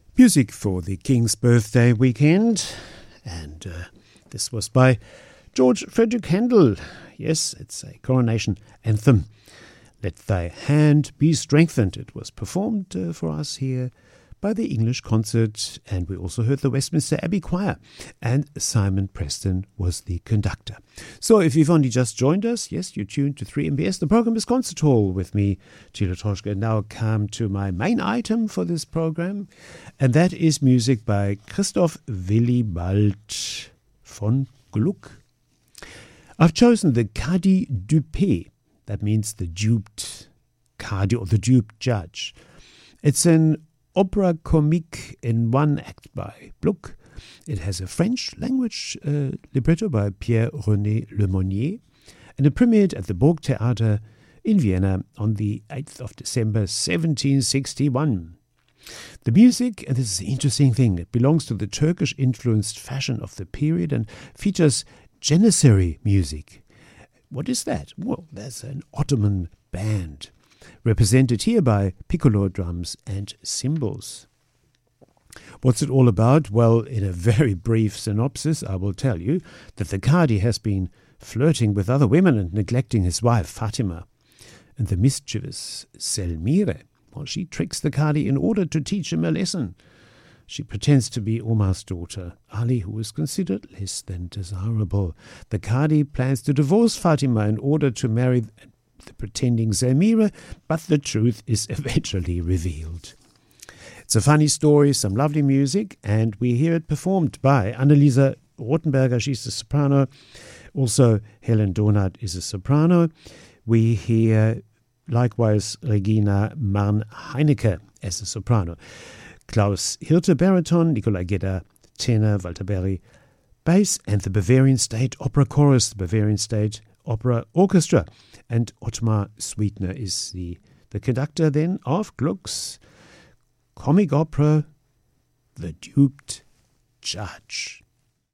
Music for the King's birthday weekend, and this was by George Frederick Handel. Yes, it's a coronation anthem. Let thy hand be strengthened. It was performed for us here by the English Concert, and we also heard the Westminster Abbey Choir, and Simon Preston was the conductor. So if you've only just joined us, yes, you're tuned to 3MBS. The program is Concert Hall with me, Gila Toshka. Now come to my main item for this program, and that is music by Christoph Willibald von Gluck. I've chosen the Cadi Dupé. That means the duped Cadi or the duped judge. It's an opera comique in one act by Gluck. It has a French language libretto by Pierre-René Lemonnier, and it premiered at the Burgtheater in Vienna on the 8th of December 1761. The music, and this is the interesting thing, it belongs to the Turkish-influenced fashion of the period and features Janissary music. What is that? Well, that's an Ottoman band, represented here by piccolo drums and cymbals. What's it all about? Well, in a very brief synopsis, I will tell you that the Cadi has been flirting with other women and neglecting his wife, Fatima. And the mischievous Selmire, well, she tricks the Cadi in order to teach him a lesson. She pretends to be Omar's daughter, Ali, who is considered less than desirable. The Cadi plans to divorce Fatima in order to marry the pretending Selmire, but the truth is eventually revealed. It's a funny story, some lovely music, and we hear it performed by Anneliesa Rothenberger. She's a soprano. Also, Helen Donat is a soprano. We hear likewise Regina Marn-Heinecke as a soprano. Klaus Hirte, baritone, Nikolai Gedda, tenor, Walter Berry, bass, and the Bavarian State Opera Chorus, the Bavarian State Opera Orchestra. And Ottmar Sweetner is the conductor then of Gluck's comic opera, The Duped Judge.